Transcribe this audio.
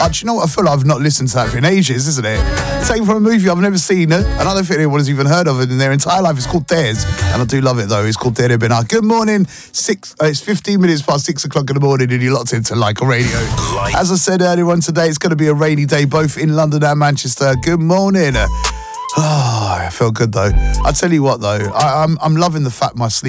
Do you know what? I feel like I've not listened to that for ages, isn't it? Taken from a movie I've never seen, and I don't think anyone has even heard of it in their entire life. It's called Theirs, and I do love it though. It's called Tere Bina. Good morning. It's 15 minutes past 6 o'clock in the morning, and you're locked into Like a Radio. As I said earlier on today, it's going to be a rainy day both in London and Manchester. Good morning. I feel good though. I tell you what though, I'm loving the fact my sleep